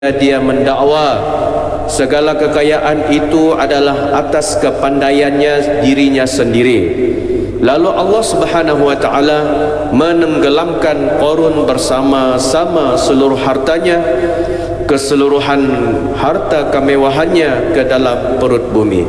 dia mendakwa segala kekayaan itu adalah atas kepandaiannya dirinya sendiri. Lalu Allah Subhanahu wa taala menenggelamkan Qarun bersama-sama seluruh hartanya, keseluruhan harta kemewahannya ke dalam perut bumi.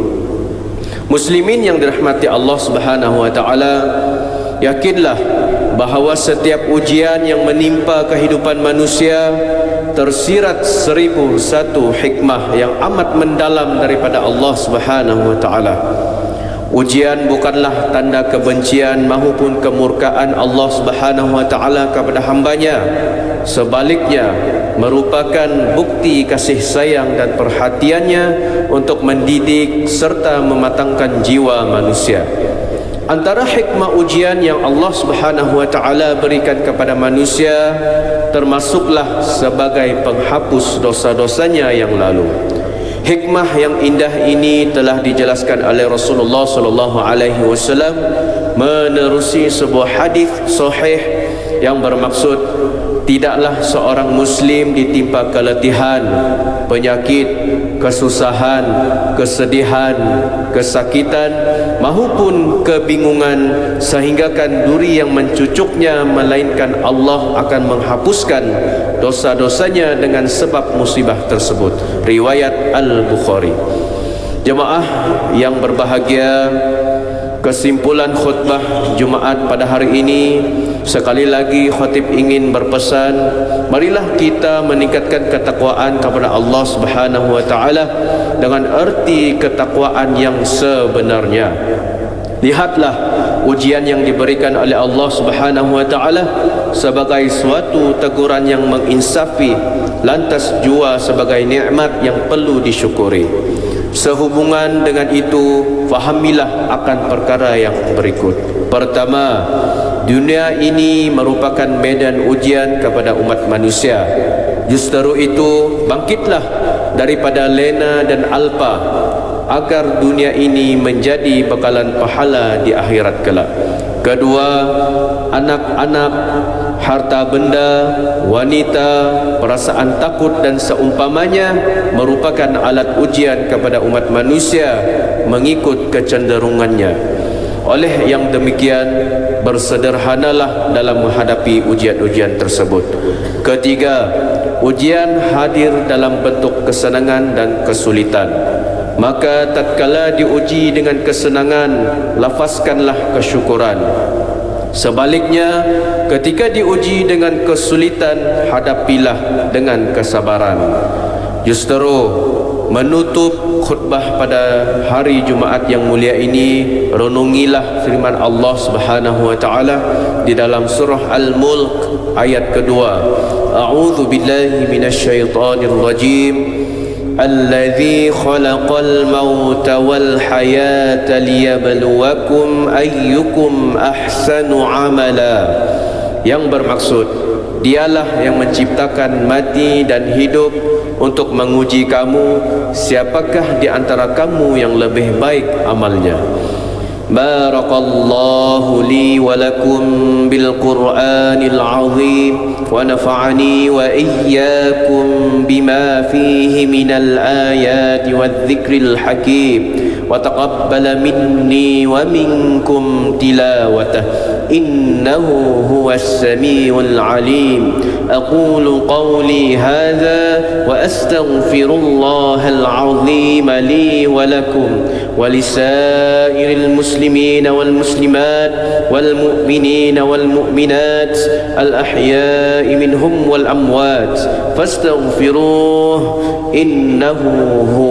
Muslimin yang dirahmati Allah Subhanahu wa taala, yakinlah bahawa setiap ujian yang menimpa kehidupan manusia tersirat 1001 hikmah yang amat mendalam daripada Allah Subhanahu wa taala. Ujian bukanlah tanda kebencian maupun kemurkaan Allah Subhanahu wa taala kepada hambanya. Sebaliknya, merupakan bukti kasih sayang dan perhatiannya untuk mendidik serta mematangkan jiwa manusia. Antara hikmah ujian yang Allah Subhanahu wa taala berikan kepada manusia termasuklah sebagai penghapus dosa-dosanya yang lalu. Hikmah yang indah ini telah dijelaskan oleh Rasulullah sallallahu alaihi wasallam menerusi sebuah hadis sahih yang bermaksud tidaklah seorang muslim ditimpa keletihan, penyakit, kesusahan, kesedihan, kesakitan maupun kebingungan sehinggakan duri yang mencucuknya, melainkan Allah akan menghapuskan dosa-dosanya dengan sebab musibah tersebut. Riwayat Al-Bukhari. Jemaah yang berbahagia, kesimpulan khutbah Jumaat pada hari ini, sekali lagi khatib ingin berpesan, marilah kita meningkatkan ketakwaan kepada Allah Subhanahu wa taala dengan erti ketakwaan yang sebenarnya. Lihatlah ujian yang diberikan oleh Allah Subhanahu wa taala sebagai suatu teguran yang menginsafi, lantas jua sebagai nikmat yang perlu disyukuri. Sehubungan dengan itu, fahamilah akan perkara yang berikut. Pertama, dunia ini merupakan medan ujian kepada umat manusia. Justru itu, bangkitlah daripada lena dan alpa agar dunia ini menjadi bekalan pahala di akhirat kelak. Kedua, anak-anak, harta benda, wanita, perasaan takut dan seumpamanya merupakan alat ujian kepada umat manusia mengikut kecenderungannya. Oleh yang demikian, bersederhanalah dalam menghadapi ujian-ujian tersebut. Ketiga, ujian hadir dalam bentuk kesenangan dan kesulitan. Maka tatkala diuji dengan kesenangan, lafazkanlah kesyukuran. Sebaliknya, ketika diuji dengan kesulitan, hadapilah dengan kesabaran. Justru menutup khutbah pada hari Jumaat yang mulia ini, renungilah firman Allah Subhanahu wa taala di dalam surah Al-Mulk ayat kedua. A'udzu billahi minasyaitonir rajim. Alladzi khalaqal mauta wal hayata liyabluwakum ayyukum ahsanu amala. Yang bermaksud, dialah yang menciptakan mati dan hidup untuk menguji kamu, siapakah di antara kamu yang lebih baik amalnya. Barakallahu li wa lakum bil Qur'anil azim wa nafa'ani wa iyyakum bima fihi minal ayati wadh dhikril hakim wa taqabbala minni wa minkum tilawatah innahu huwas samiul alim. Aqulu qawli hadha wa astaghfirullahal azim li wa lakum wa lisairil muslimin wal muslimat wal mu'minin wal mu'minat al ahya'i minhum wal amwat fastaghfiruhu innahu